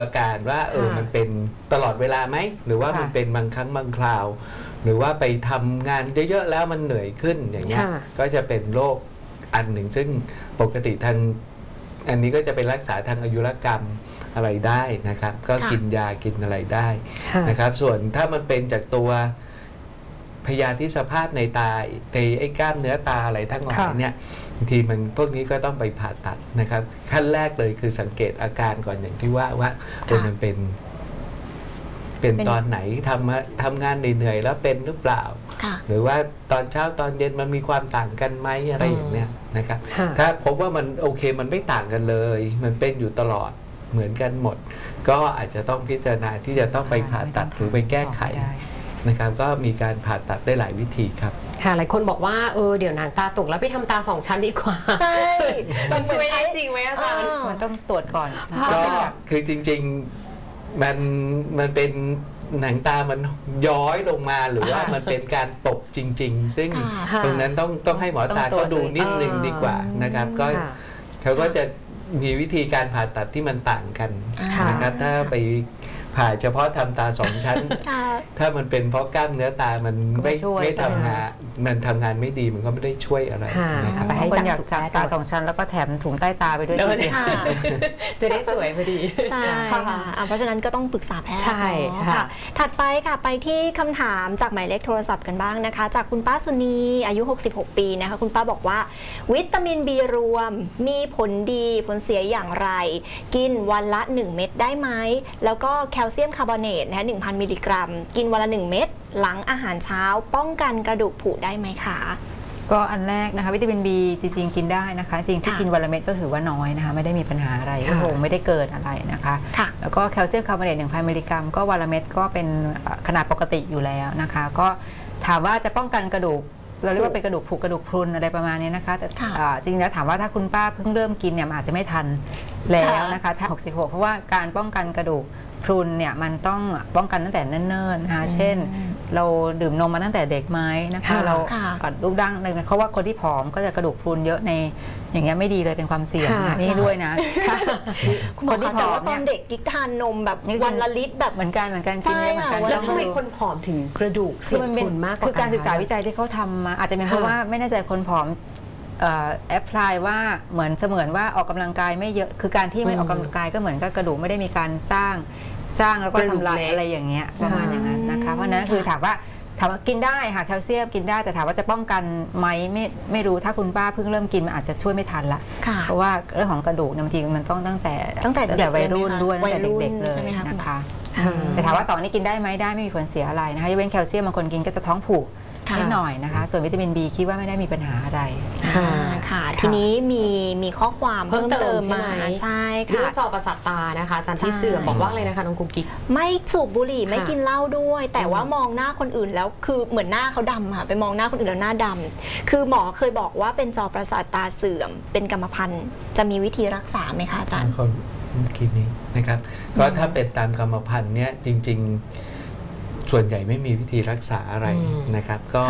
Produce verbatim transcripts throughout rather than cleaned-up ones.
อาการว่าเออมันเป็นตลอดเวลาไหมหรือว่ามันเป็นบางครั้งบางคราวหรือว่าไปทำงานเยอะๆแล้วมันเหนื่อยขึ้นอย่างเงี้ยก็จะเป็นโรคอันหนึ่งซึ่งปกติทางอันนี้ก็จะไปรักษาทางอายุรกรรมอะไรได้นะครับก็กินยากินอะไรได้นะครับส่วนถ้ามันเป็นจากตัวพยาธิสภาพในตาในไอ้กล้ามเนื้อตาอะไรทั้งหลายเนี่ยบางทีมันพวกนี้ก็ต้องไปผ่าตัดนะครับขั้นแรกเลยคือสังเกตอาการก่อนอย่างที่ว่าว่ามันเป็นเป็นตอนไหนทำทำงานเหนื่อยแล้วเป็นหรือเปล่าหรือว่าตอนเช้าตอนเย็นมันมีความต่างกันไหมอะไรอย่างเนี้ยนะครับถ้าพบว่ามันโอเคมันไม่ต่างกันเลยมันเป็นอยู่ตลอดเหมือนกันหมดก็อาจจะต้องพิจารณาที่จะต้องไปผ่าตัดหรือไปแก้ไขนะครับก็มีการผ่าตัดได้หลายวิธีครับค่ะหลายคนบอกว่าเออเดี๋ยวหนังตาตกแล้วไปทำตาสองชั้นดีกว่าใช่มันช่วยได้จริงไหมอาจารย์มันต้องตรวจก่อนก็คือจริงๆมันมันเป็นหนังตามันย้อยลงมาหรือว่ามันเป็นการตกจริงๆซึ่งตรงนั้นต้องต้องให้หมอตาเขาดูนิดนึงดีกว่านะครับก็เขาก็จะมีวิธีการผ่าตัดที่มันต่างกันนะครับถ้าไปผ่าเฉพาะทำตาสองชั้นถ้ามันเป็นเพราะกล้ามเนื้อตามันไม่ไม่ทำงานมันทำงานไม่ดีมันก็ไม่ได้ช่วยอะไรนะครับให้จักษุแพทย์ตาสองชั้นแล้วก็แถมถุงใต้ตาไปด้วยจะได้สวยพอดีใช่ค่ะเพราะฉะนั้นก็ต้องปรึกษาแพทย์ใช่ค่ะถัดไปค่ะไปที่คำถามจากหมายเลขโทรศัพท์กันบ้างนะคะจากคุณป้าสุนีอายุหกสิบหกปีนะคะคุณป้าบอกว่าวิตามินบีรวมมีผลดีผลเสียอย่างไรกินวันละหนึ่งเม็ดได้ไหมแล้วก็แคลเซียมคาร์บอเนตนะคะ หนึ่งพัน มิลลิกรัมกินวันละหนึ่งเม็ดหลังอาหารเช้าป้องกันกระดูกผุได้ไหมคะก็อันแรกนะคะวิตามิน B จริงๆกินได้นะคะจริงที่กินวันละเม็ดก็ถือว่าน้อยนะคะไม่ได้มีปัญหาอะไรก็คงไม่ได้เกิดอะไรนะคะแล้วก็แคลเซียมคาร์บอเนต หนึ่งพัน มิลลิกรัมก็วันละเม็ดก็เป็นขนาดปกติอยู่แล้วนะคะก็ถามว่าจะป้องกันกระดูกเราเรียกว่าเป็นกระดูกผุกระดูกพรุนอะไรประมาณนี้นะคะแต่จริงๆแล้วถามว่าถ้าคุณป้าเพิ่งเริ่มกินเนี่ยอาจจะไม่ทันแล้วนะคะถ้าหกสิบหกเพราะว่าการป้องกันกระดูกพรุนเนี่ยมันต้องป้องกันตั้งแต่เนิ่นๆนะคะเช่นเราดื่มนมมาตั้งแต่เด็กไหมนะคะเรารูปร่างเลยเพราะว่าคนที่ผอมก็จะกระดูกพรุนเยอะในอย่างเงี้ยไม่ดีเลยเป็นความเสี่ยงนี่ด้วยนะคนที่ผอมตอนเด็กกิ๊กทานนมแบบวันละลิตรแบบเหมือนกันเหมือนกันกินเยอะเหมือนกันแล้วทำไมคนผอมถึงกระดูกเสี่ยงพรุนมากกว่าคือการศึกษาวิจัยที่เขาทำมาอาจจะเป็นเพราะว่าไม่แน่ใจคนผอมแอพพลายว่าเหมือนเสมือนว่าออกกำลังกายไม่เยอะคือการที่ไม่ออกกำลังกายก็เหมือนกับกระดูกไม่ได้มีการสร้างสร้างแล้วก็ทำลายอะไรอย่างเงี้ยประมาณอย่างนั้นนะคะเพราะนั้นคือถามว่าถามว่ากินได้ค่ะแคลเซียมกินได้แต่ถามว่าจะป้องกันไหมไม่ไม่รู้ถ้าคุณป้าเพิ่งเริ่มกินมันอาจจะช่วยไม่ทันละเพราะว่าเรื่องของกระดูกบางทีมันต้องตั้งแต่ตั้งแต่วัยรุ่นด้วยตั้งแต่เด็กๆเลยนะคะแต่ถามว่าสองนี้กินได้ไหมได้ไม่มีผลเสียอะไรนะคะยกเว้นแคลเซียมบางคนกินก็จะท้องผูกนิดหน่อยนะคะส่วนวิตามิน B คิดว่าไม่ได้มีปัญหาอะไรค่ะทีนี้มีมีข้อความเพิ่มเติมมาใช่ค่ะเรื่องจอประสาทตานะคะอาจารย์ที่เสื่อมบอกว่าอะไรนะคะน้องกุ๊กกิ๊กไม่สูบบุหรี่ไม่กินเหล้าด้วยแต่ว่ามองหน้าคนอื่นแล้วคือเหมือนหน้าเขาดำค่ะไปมองหน้าคนอื่นแล้วหน้าดำคือหมอเคยบอกว่าเป็นจอประสาทตาเสื่อมเป็นกรรมพันธุ์จะมีวิธีรักษาไหมคะอาจารย์คนคิดนี้นะครับก็ถ้าเป็นตามกรรมพันธุ์เนี้ยจริงๆส่วนใหญ่ไม่มีวิธีรักษาอะไรนะครับก็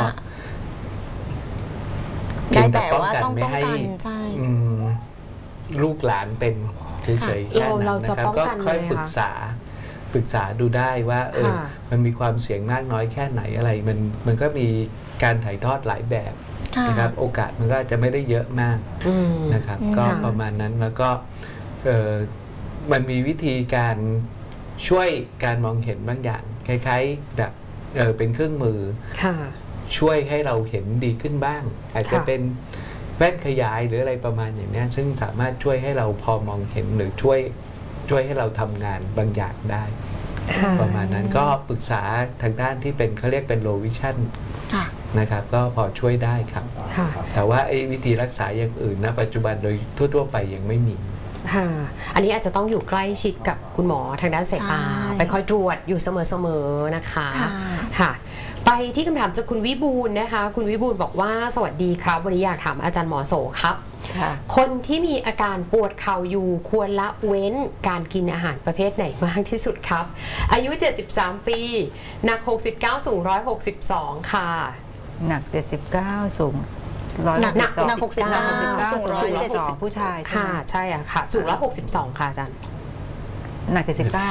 ได้แต่ว่าต้องป้องกันใช่ลูกหลานเป็นเฉยๆแค่นั้นนะครับก็ค่อยปรึกษาปรึกษาดูได้ว่าเออมันมีความเสี่ยงมากน้อยแค่ไหนอะไรมันมันก็มีการถ่ายทอดหลายแบบนะครับโอกาสมันก็จะไม่ได้เยอะมากนะครับก็ประมาณนั้นแล้วก็มันมีวิธีการช่วยการมองเห็นบางอย่างคล้ายๆแบบเออเป็นเครื่องมือช่วยให้เราเห็นดีขึ้นบ้างอาจจะเป็นแว่นขยายหรืออะไรประมาณอย่างนี้ซึ่งสามารถช่วยให้เราพอมองเห็นหรือช่วยช่วยให้เราทำงานบางอย่างได้ประมาณนั้นก็ปรึกษาทางด้านที่เป็นเขาเรียกเป็น low vision นะครับก็พอช่วยได้ครับแต่ว่าไอ้วิธีรักษาอย่างอื่นณปัจจุบันโดยทั่วๆไปยังไม่มีอันนี้อาจจะต้องอยู่ใกล้ชิดกับคุณหมอทางด้านสายตาไปคอยตรวจอยู่เสมอๆนะคะค่ะไปที่คำถามจากคุณวิบูลนะคะคุณวิบูลบอกว่าสวัสดีครับวันนี้อยากถามอาจารย์หมอโสครับคนที่มีอาการปวดเข่าอยู่ควรละเว้นการกินอาหารประเภทไหนมากที่สุดครับอายุเจ็ดสิบสามปีหนักหกสิบเก้าสูงหนึ่งร้อยหกสิบสองค่ะหนักเจ็ดสิบเก้าสูงหนักหนักหกสิบเก้าสูงร้อยเจ็ดสิบสองผู้ชายค่ะใช่ค่ะสูงร้อยหกสิบสองค่ะอาจารย์หนักเจ็ดสิบเก้า